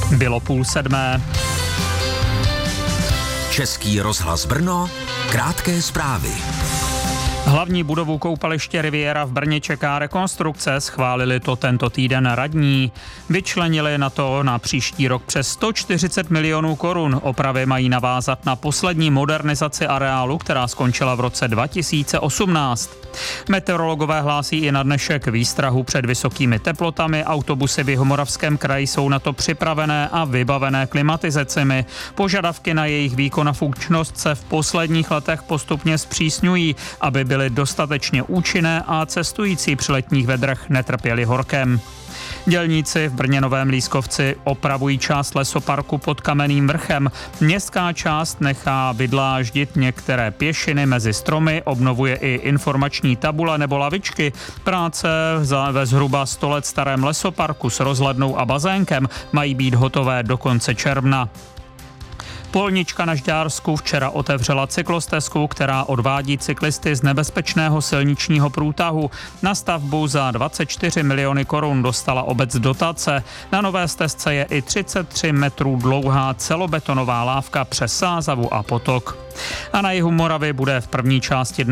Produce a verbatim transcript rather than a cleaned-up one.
Bylo půl sedmé. Český rozhlas Brno, krátké zprávy. Hlavní budovu koupaliště Riviera v Brně čeká rekonstrukce, schválili to tento týden radní. Vyčlenili na to na příští rok přes sto čtyřicet milionů korun. Opravy mají navázat na poslední modernizaci areálu, která skončila v roce dva tisíce osmnáct. Meteorologové hlásí i na dnešek výstrahu před vysokými teplotami. Autobusy v Jihomoravském kraji jsou na to připravené a vybavené klimatizacemi. Požadavky na jejich výkon a funkčnost se v posledních letech postupně zpřísňují, aby byly dostatečně účinné a cestující při letních vedrech netrpěli horkem. Dělníci v Brně Novém Lískovci opravují část lesoparku pod Kamenným vrchem. Městská část nechá vydláždit některé pěšiny mezi stromy, obnovuje i informační tabule nebo lavičky. Práce ve zhruba sto let starém lesoparku s rozhlednou a bazénkem mají být hotové do konce června. Polnička na Žďársku včera otevřela cyklostezku, která odvádí cyklisty z nebezpečného silničního průtahu. Na stavbu za dvacet čtyři miliony korun dostala obec dotace. Na nové stezce je i třicet tři metrů dlouhá celobetonová lávka přes Sázavu a potok. A na jihu Moravy bude v první části dne